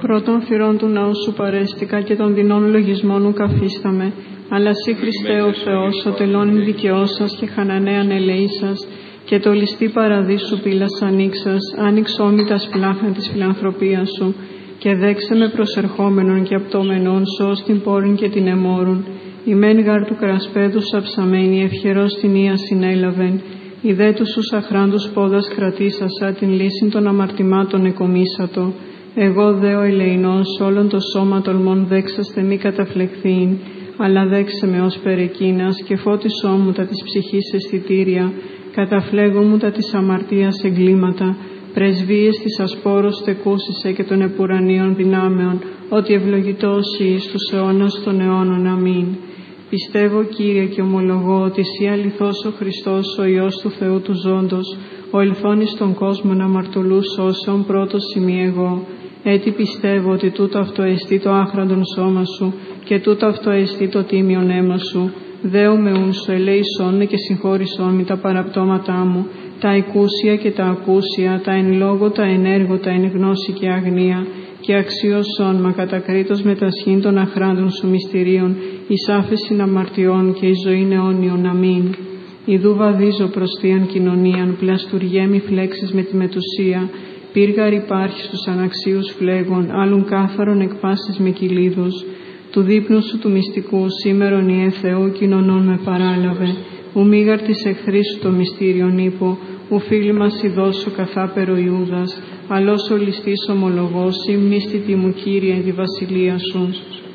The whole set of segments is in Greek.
πρώτων θυρών του ναού σου παρέστηκα και των δεινών λογισμών μου καφίσταμε. Αλλά σύ Χριστέ ο Θεός, ο τελώνην δικαιώσας και χανανέαν ελεήσας, και το ληστή παραδείσου πύλας ανοίξας, άνοιξ όμητας πλάχνα της φιλανθρωπίας σου, και δέξε με προσερχόμενον και απτωμενών σως την πόρην και την εμόρουν. Η μεν γάρ του κρασπέδου αψαμένη, ευχερός την ία συνέλαβεν. Η δε τους ους αχράντους πόδας κρατήσασα, την λύσιν των αμαρτημάτων εκομίσατο. Εγώ δε ο ελεηνός όλον το σώμα τολμών δέξαστε μη καταφλεχθήν, αλλά δέξε με ως περεκείνας και φώτισό μου τα της ψυχής αισθητήρια, καταφλέγω μου τα της αμαρτίας εγκλήματα, πρεσβείες της ασπόρος στεκούσισε και των επουρανίων δυνάμεων, ότι ευλογητός εις τους αιώνας των αιώνων. Αμήν. Πιστεύω, Κύριε, και ομολογώ ότι Συ αληθώς ο Χριστός, ο Υιός του Θεού του ζώντος, ο ελθόν εις τον κόσμο να αμαρτωλούς σώσεων πρώτος ημί εγώ. Έτσι πιστεύω ότι τούτο αυτό εστί το άχραντον σώμα σου και τούτο αυτό εστί το τίμιον αίμα σου. Δέομαι ούν σου, ελέησόν με και συγχώρησόν με τα παραπτώματά μου, τα εκούσια και τα ακούσια, τα εν λόγω, τα εν έργο, τα εν γνώση και αγνία, και αξίωσόν μα κατακρίτως με τα σχήν των αχράντων σου μυστηρίων, εις άφεσιν αμαρτιών και εις ζωήν αιώνιον. Αμήν. Ιδού βαδίζω προς θείαν κοινωνίαν, πλαστουργέ μη φλέξεις με τη μετουσία, πύργαρ υπάρχει στους αναξίους φλέγων, άλλουν κάθαρον εκπάσεις με κυλίδους. Του δείπνου σου του μυστικού, σήμερον Ιε Θεού, κοινωνών με παράλαβε. Ου μήγαρ της εχθρής σου το μυστήριον ύπο, ου φίλοι μας ειδώσου καθάπερο Ιούδας, αλλός ο ληστής ομολογός, ή μνήστητη μου Κύριε τη βασιλεία σου.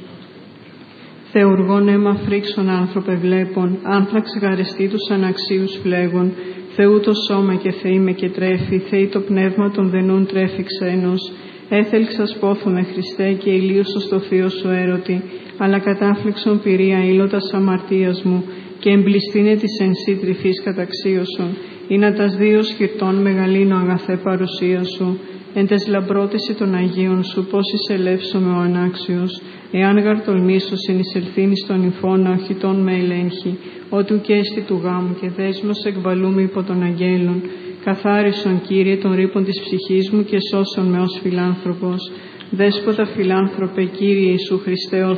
Θεουργών αίμα φρίξον άνθρωπε βλέπων, άνθραξ γαρεστή τους αναξίους φλέγων, Θεού το σώμα και Θεή με και τρέφει, Θεή το πνεύμα των δενούν τρέφει ξένος. Έθελξας πόθομαι Χριστέ και ηλίωσο στο θείο σου έρωτη, αλλά κατάφληξον πυρία ήλωτας αμαρτίας μου, και εμπληστήνε της εν σύ τρυφής καταξίωσον, ή να τας δύο σκυρτών μεγαλύνω αγαθέ παρουσία σου. Εν τες λαμπρότηση των Αγίων σου, πώς εισελεύσομαι ο ανάξιος, εάν γαρ τολμήσω εν εισελθύνης των νυφών αχιτών με ελέγχει, ότι ουκέστη του γάμου και δέσμος εκβαλούμε υπό των αγγέλων. Καθάρισον, Κύριε, των ρήπων της ψυχής μου και σώσον με ως φιλάνθρωπος. Δέσποτα φιλάνθρωπε, Κύριε Ιησού Χριστέ,